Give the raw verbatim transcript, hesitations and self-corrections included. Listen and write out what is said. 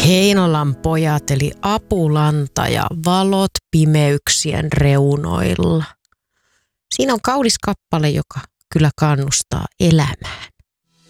Heinolan pojat eli Apulanta ja valot pimeyksien reunoilla. Siinä on kaunis kappale, joka kyllä kannustaa elämään.